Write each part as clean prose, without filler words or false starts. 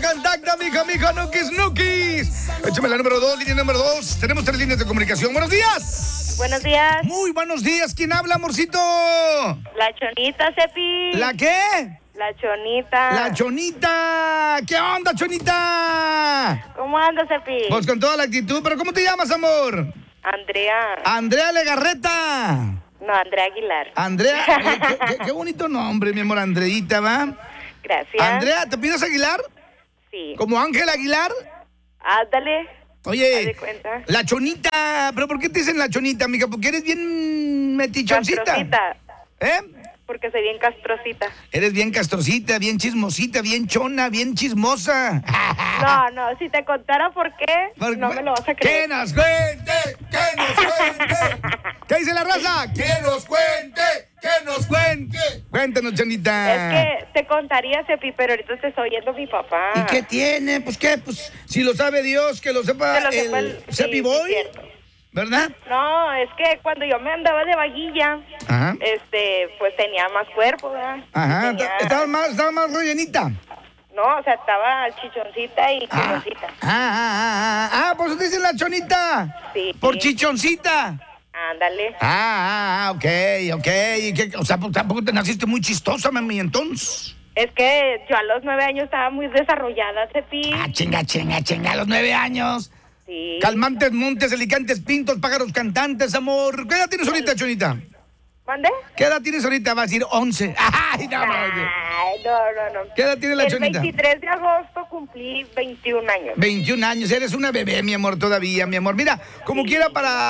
contacta, mijo, Nukis. Échame la número 2, línea número 2. Tenemos 3 líneas de comunicación. Buenos días. Buenos días. Muy buenos días. ¿Quién habla, amorcito? La Chonita, Cepi. ¿La qué? La Chonita. La Chonita. ¿Qué onda, Chonita? ¿Cómo andas, Cepi? Pues con toda la actitud. ¿Pero cómo te llamas, amor? Andrea. Andrea Legarreta. No, Andrea Aguilar. Andrea, qué bonito nombre, mi amor, Andreita, ¿va? Gracias. Andrea, ¿te pides Aguilar? Sí. ¿Como Ángel Aguilar? Ándale. Haz Oye, de cuenta. la Chonita. ¿Pero por qué te dicen la Chonita, mija? Porque eres bien metichoncita. Castrosita. ¿Eh? Porque soy bien castrosita. Eres bien castrosita, bien chismosita, bien chona, bien chismosa. No, si te contara por qué, no me lo vas a ¡Que creer. nos cuente! ¡Que nos cuente! ¿Qué dice la raza? ¡Que nos cuente! ¡Que nos cuente! Cuéntanos, Chonita. Es que te contaría, Cepi, pero ahorita te estoy oyendo mi papá. ¿Y qué tiene? Pues qué, pues si lo sabe Dios, que lo sepa, Que lo sepa el sí, Cepi sí, Boy, cierto. ¿verdad? No, es que cuando yo me andaba de vaguilla, Ajá. pues tenía más cuerpo, ¿verdad? Ajá, Tenía- estaba más rellenita. No, o sea, estaba chichoncita y chichoncita. Pues te dicen la Chonita. Sí. Por chichoncita. Ándale. Ok. ¿Y qué? O sea, pues, tampoco te naciste muy chistosa, mami, entonces. Es que yo a los 9 años estaba muy desarrollada, Cepi. Chinga, a los 9 años. Sí. Calmantes, montes, alicantes, pintos, pájaros cantantes, amor. ¿Qué edad tienes ahorita, Chonita? ¿Mande? ¿Qué edad tienes ahorita? Va a decir 11. Ay, no. Ay, no. ¿Qué edad tiene la El Chonita? 23 de agosto cumplí 21 años. 21 años, eres una bebé, mi amor, todavía, mi amor. Mira, como quiera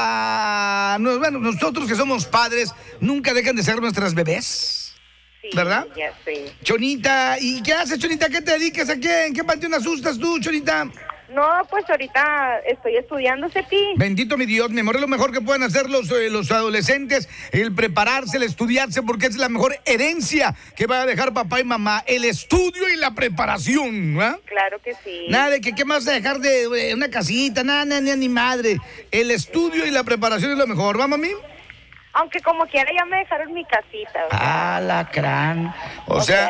bueno, nosotros que somos padres, nunca dejan de ser nuestras bebés. Sí, ¿Verdad? Ya sé. Chonita, ¿y qué haces, Chonita? ¿Qué te dedicas a qué? ¿En qué panteón asustas tú, Chonita? No, pues ahorita estoy estudiando, Cepi. Bendito mi Dios, mi amor, es lo mejor que pueden hacer los adolescentes, el prepararse, el estudiarse, porque es la mejor herencia que va a dejar papá y mamá, el estudio y la preparación, ¿verdad? Claro que sí. Nada de que qué más dejar de una casita, nada, ni madre. El estudio y la preparación es lo mejor, ¿va, mami? Aunque como quiera ya me dejaron mi casita. ¿verdad? Lacrán. O sea,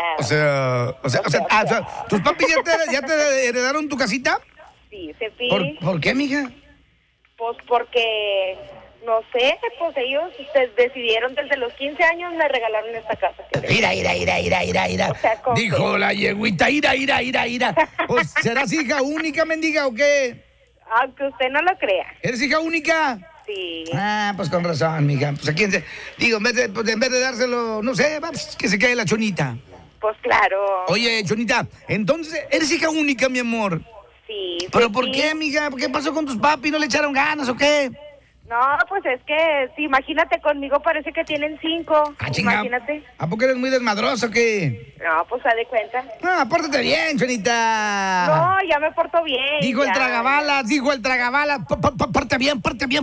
¿tus papis ya te heredaron tu casita? Sí, Cepi. ¿Por qué, mija? Pues porque, no sé, pues ellos decidieron desde los 15 años me regalaron esta casa. Ira. O sea, ¿con Dijo qué? la yeguita, ira. Pues, ¿serás hija única, mendiga, o qué? Aunque usted no lo crea. ¿Eres hija única? Sí. Pues con razón, mija. Pues a quién digo, en vez de dárselo, no sé, pues que se quede la Chonita. Pues claro. Oye, Chonita, entonces, ¿eres hija única, mi amor? Sí. ¿Pero Cepi. por qué, mija? ¿Qué pasó con tus papis? ¿No le echaron ganas o qué? No, pues es que, sí, imagínate, conmigo parece que tienen 5. Chinga. Imagínate. ¿A poco eres muy desmadroso o qué? No, pues haz de cuenta. Pórtate bien, Chonita. No, ya me porto bien. Dijo el ya. tragabalas. Porte bien.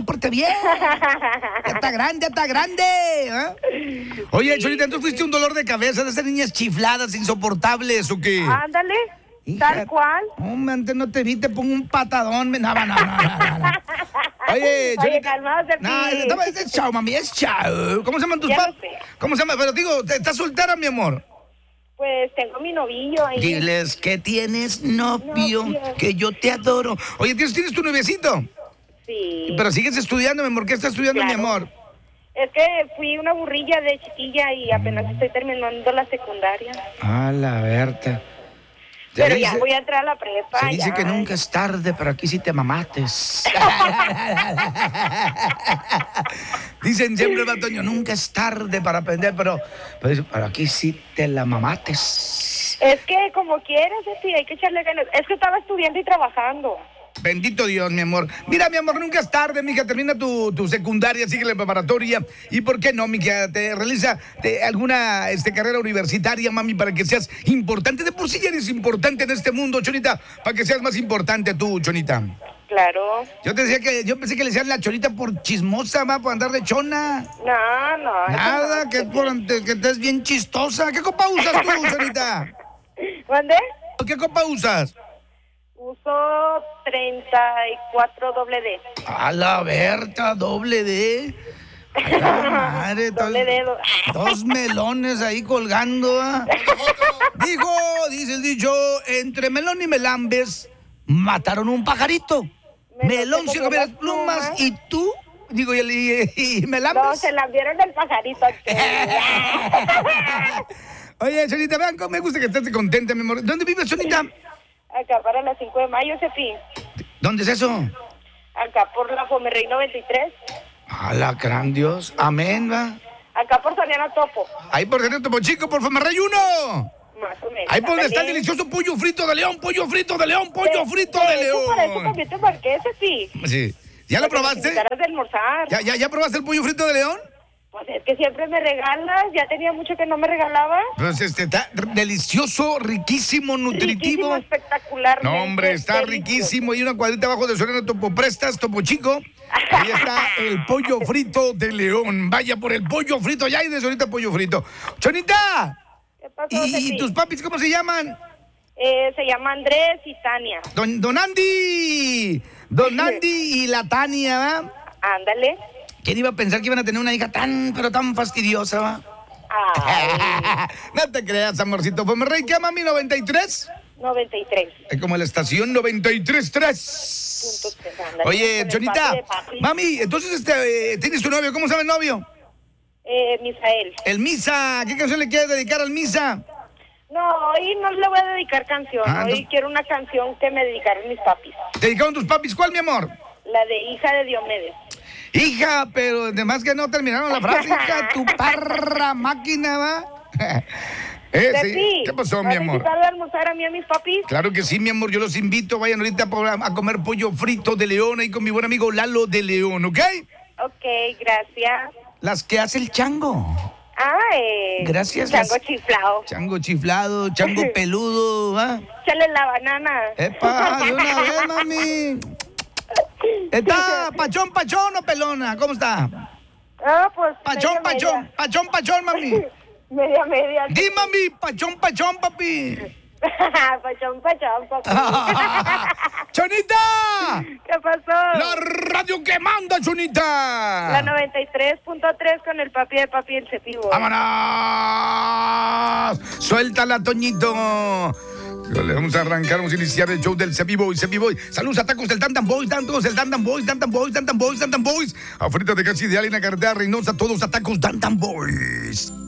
Ya está grande. ¿Eh? Oye, Chonita, ¿tú fuiste un dolor de cabeza de esas niñas chifladas, insoportables o qué? Ándale, Hija, tal cual. No, antes no te vi, te pongo un patadón. No. Oye, Chonita. calmado, Cepi. No, es chao, mami, es chao. ¿Cómo se llaman tus Ya lo papás? sé. ¿Cómo se llama? Pero digo, ¿estás soltera, mi amor? Pues tengo mi novillo ahí. Diles que tienes novio, Novio. que yo te adoro. Oye, ¿tienes tu nuevecito? Sí. Pero sigues estudiando, mi amor. ¿Qué estás estudiando, Claro. mi amor? Es que fui una burrilla de chiquilla y apenas estoy terminando la secundaria. La Berta. Pero ya voy a entrar a la prepa. Se dice ya. que nunca es tarde, pero aquí sí te mamates. Dicen siempre, Batoño, nunca es tarde para aprender, pero aquí sí te la mamates. Es que como quieras, sí, hay que echarle ganas. Es que estaba estudiando y trabajando. Bendito Dios, mi amor. Mira, mi amor, nunca es tarde, mija. Termina tu secundaria, sigue la preparatoria. ¿Y por qué no, mija? Te realiza alguna carrera universitaria, mami, para que seas importante. De por sí ya eres importante en este mundo, Chonita. Para que seas más importante tú, Chonita. Claro. Yo pensé que le decían la Chonita por chismosa, va, por andar de chona. No. Nada, eso no. que estés bien chistosa. ¿Qué copa usas tú, Chonita? ¿Dónde? ¿Qué copa usas? Uso 34 doble D. A la Berta, doble D. Madre, Doble dedo. dos melones ahí colgando. ¿Ah? Dice el dicho, entre melón y melambes mataron un pajarito. Melón se comió las plumas y tú, digo, y melambes. No, se la vieron el pajarito. Oye, Chonita, vean cómo me gusta que estés contenta, mi amor. ¿Dónde vives, Chonita? Acá para las 5 de mayo, Cepi. ¿Dónde es eso? Acá por la Fomerrey 93. Alacrán Dios. Amén, va. Acá por Soriana Topo. Ahí por General Topo Chico, por Famarrey 1. Más o menos. Ahí por donde está el Ándale. delicioso pollo frito de león, pollo frito de león, pollo frito de Para eso león. también te marqué, Cepi. Sí. ¿Ya lo probaste? Necesitaras de almorzar. ¿Ya probaste el pollo frito de león? Pues es que siempre me regalas. Ya tenía mucho que no me regalaba. Pues está delicioso, riquísimo, nutritivo. Riquísimo, espectacular. No, hombre, está riquísimo. Y una cuadrita abajo de Soriana Topo Prestas, Topo Chico. Ahí está el pollo frito de león. Vaya por el pollo frito. Ya hay de Soriana pollo frito. Chonita. ¿Qué pasó, ¿Y Cepi? tus papis cómo se llaman? Se llama Andrés y Tania. Don Andy. Don Andy y la Tania, ¿va? Ándale. ¿Quién iba a pensar que iban a tener una hija pero tan fastidiosa, va? Ay, No te creas, amorcito. Pomerrey, ¿qué, mami? ¿93? 93. Es como la estación 93.3. Ándale, Oye, con el Chonita, papi de papi. mami, entonces tienes tu novio. ¿Cómo se llama el novio? Misael. El Misa. ¿Qué canción le quieres dedicar al Misa? No, hoy no le voy a dedicar canción. Ah, Hoy entonces- quiero una canción que me dedicaron mis papis. ¿Te dedicaron tus papis? ¿Cuál, mi amor? La de Hija de Diomedes. Hija, pero además que no terminaron la frase, hija, tu parra máquina, ¿va? Sí. Cepi, ¿Qué pasó, mi ¿vas a amor? invitar a almorzar a mí y a mis papis? Claro que sí, mi amor, yo los invito, vayan ahorita a comer pollo frito de León ahí con mi buen amigo Lalo de León, ¿ok? Ok, gracias. Las que hace el chango. Gracias, Chango las- chiflado. Chango chiflado, chango peludo, ¿va? Échale la banana. ¡Epa! De una vez, mami. ¿Está pachón o pelona? ¿Cómo está? Ah, pues. Pachón, pachón, mami. Media. Di, mami, pachón, papi. Pachón, papi. ¡Chonita! ¿Qué pasó? ¡La radio que manda, Chonita! La 93.3 con el papi de papi y el cepillo. ¡Vámonos! ¡Suéltala, Toñito! Le vamos a arrancar, vamos a iniciar el show del Cepiboy. Saludos a tacos del Tantan Boys, Afuera de Casa Ideal en la carretera Reynosa, todos a tacos Tantan Boys.